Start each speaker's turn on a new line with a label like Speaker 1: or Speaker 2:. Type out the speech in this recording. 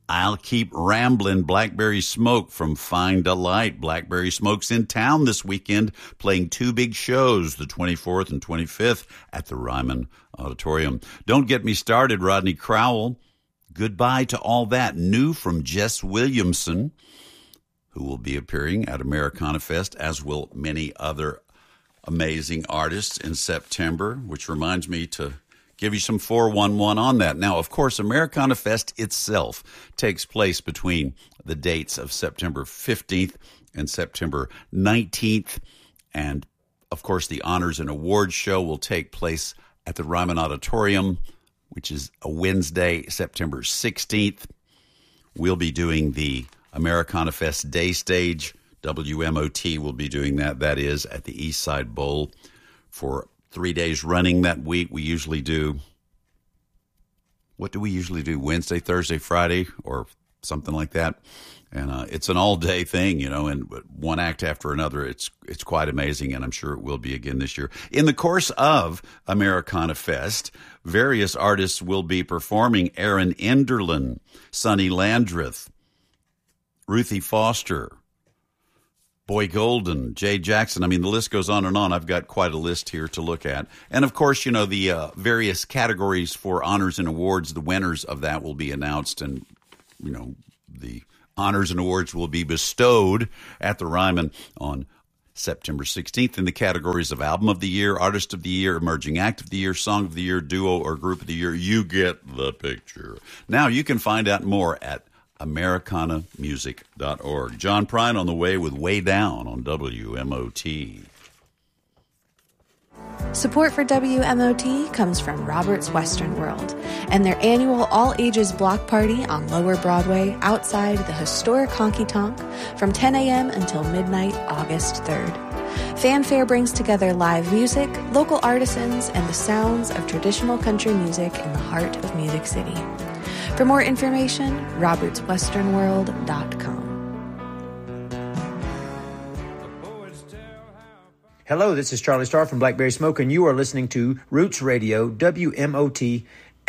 Speaker 1: I'll Keep Ramblin', Blackberry Smoke from Fine Delight. Blackberry Smoke's in town this weekend, playing two big shows, the 24th and 25th at the Ryman Auditorium. Don't Get Me Started, Rodney Crowell. Goodbye to All That, new from Jess Williamson, who will be appearing at Americana Fest, as will many other amazing artists in September, which reminds me to give you some 411 on that. Now, of course, Americana Fest itself takes place between the dates of September 15th and September 19th. And, of course, the Honors and Awards show will take place at the Ryman Auditorium, which is a Wednesday, September 16th. We'll be doing the Americana Fest Day Stage. WMOT will be doing that. That is at the East Side Bowl for 3 days running that week. We usually do, what do we usually do? Wednesday, Thursday, Friday, or something like that. And it's an all-day thing, you know, and one act after another. It's quite amazing, and I'm sure it will be again this year. In the course of Americana Fest, various artists will be performing. Aaron Enderlin, Sonny Landreth, Ruthie Foster, Boy Golden, Jay Jackson. I mean, the list goes on and on. I've got quite a list here to look at. And, of course, you know, the various categories for honors and awards, the winners of that will be announced, and, you know, the honors and awards will be bestowed at the Ryman on September 16th in the categories of Album of the Year, Artist of the Year, Emerging Act of the Year, Song of the Year, Duo or Group of the Year. You get the picture. Now, you can find out more at americanamusic.org. John Prine on the way with Way Down on WMOT.
Speaker 2: Support for WMOT comes from Robert's Western World and their annual all-ages block party on Lower Broadway outside the historic Honky Tonk from 10 a.m. until midnight, August 3rd. Fanfare brings together live music, local artisans, and the sounds of traditional country music in the heart of Music City. For more information, robertswesternworld.com.
Speaker 3: Hello, this is Charlie Starr from Blackberry Smoke, and you are listening to Roots Radio, WMOT,